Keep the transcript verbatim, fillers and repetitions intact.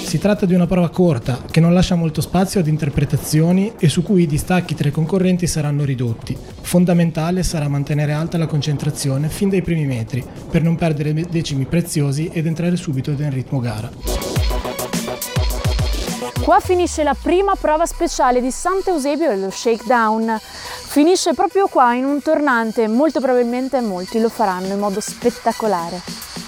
Si tratta di una prova corta, che non lascia molto spazio ad interpretazioni e su cui i distacchi tra i concorrenti saranno ridotti. Fondamentale sarà mantenere alta la concentrazione fin dai primi metri, per non perdere decimi preziosi ed entrare subito in ritmo gara. Qua finisce la prima prova speciale di Sant'Eusebio, lo shakedown. Finisce proprio qua, in un tornante, molto probabilmente molti lo faranno in modo spettacolare.